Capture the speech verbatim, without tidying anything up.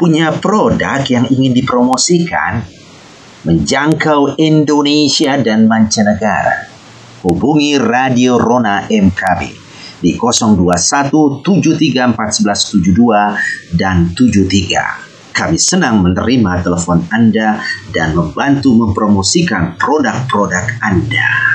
Punya produk yang ingin dipromosikan? Menjangkau Indonesia dan mancanegara? Hubungi Radio Rona M K B di nol dua satu tujuh tiga empat satu satu tujuh dua dan tujuh tiga. Kami senang menerima telepon Anda dan membantu mempromosikan produk-produk Anda.